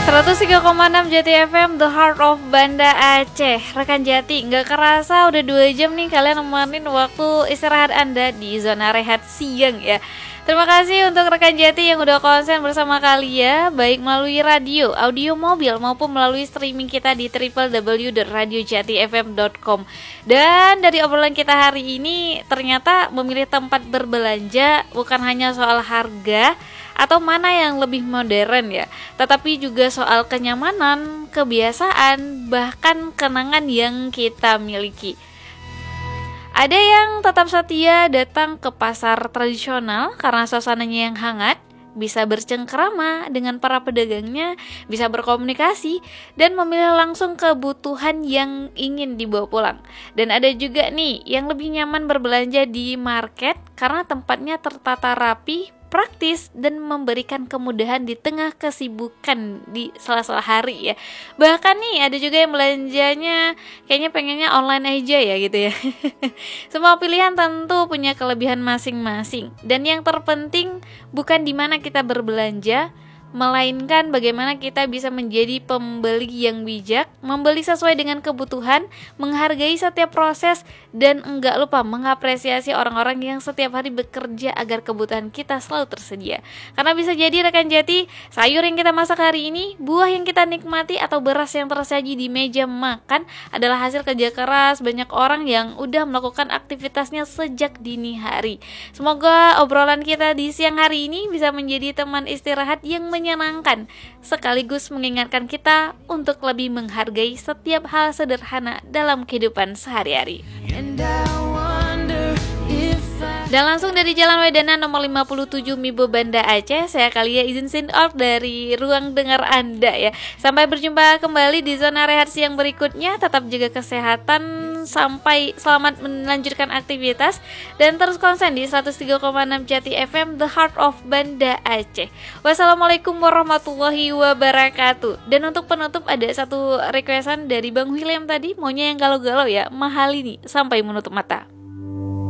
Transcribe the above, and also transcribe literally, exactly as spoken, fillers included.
seratus tiga koma enam Jati F M, The Heart of Banda Aceh. Rekan Jati, nggak kerasa udah dua jam nih kalian nemenin waktu istirahat Anda di zona rehat siang ya. Terima kasih untuk rekan Jati yang udah konsen bersama kali ya, baik melalui radio, audio mobil maupun melalui streaming kita di w w w dot radio jati f m dot com. Dan dari obrolan kita hari ini ternyata memilih tempat berbelanja bukan hanya soal harga atau mana yang lebih modern ya, tetapi juga soal kenyamanan, kebiasaan, bahkan kenangan yang kita miliki. Ada yang tetap setia datang ke pasar tradisional karena suasananya yang hangat, bisa bercengkrama dengan para pedagangnya, bisa berkomunikasi, dan memilih langsung kebutuhan yang ingin dibawa pulang. Dan ada juga nih yang lebih nyaman berbelanja di market karena tempatnya tertata rapi, praktis, dan memberikan kemudahan di tengah kesibukan di sela-sela hari ya. Bahkan nih ada juga yang belanjanya kayaknya pengennya online aja ya gitu ya. Semua pilihan tentu punya kelebihan masing-masing. Dan yang terpenting bukan di mana kita berbelanja, melainkan bagaimana kita bisa menjadi pembeli yang bijak, membeli sesuai dengan kebutuhan, menghargai setiap proses, dan enggak lupa mengapresiasi orang-orang yang setiap hari bekerja agar kebutuhan kita selalu tersedia. Karena bisa jadi rekan Jati, sayur yang kita masak hari ini, buah yang kita nikmati, atau beras yang tersaji di meja makan adalah hasil kerja keras banyak orang yang udah melakukan aktivitasnya sejak dini hari. Semoga obrolan kita di siang hari ini bisa menjadi teman istirahat yang menyenangkan, sekaligus mengingatkan kita untuk lebih menghargai setiap hal sederhana dalam kehidupan sehari-hari. Dan langsung dari Jalan Wedana nomor lima puluh tujuh Mibo Banda Aceh, saya Kalia izin sign out dari ruang dengar Anda ya. Sampai berjumpa kembali di zona rehat siang berikutnya. Tetap jaga kesehatan, sampai selamat melanjutkan aktivitas, dan terus konsen di seratus tiga koma enam Jati F M, The Heart of Banda Aceh. Wassalamualaikum warahmatullahi wabarakatuh. Dan untuk penutup ada satu requestan dari Bang William tadi, maunya yang galau-galau ya, Mahal ini sampai menutup mata.